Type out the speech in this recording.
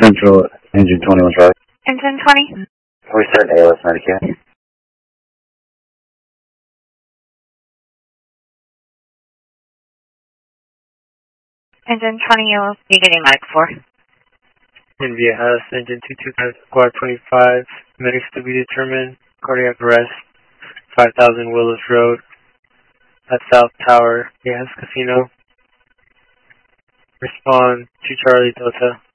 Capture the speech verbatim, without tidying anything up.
Central, engine twenty-one traffic. Engine twenty. We start A L S Medicare. Engine twenty, you'll be getting Mike four. In Viejas, engine two two five, squad twenty-five, medics to be determined, cardiac arrest, five thousand Willis Road, at South Tower, Viejas Casino. Respond to Charlie Delta.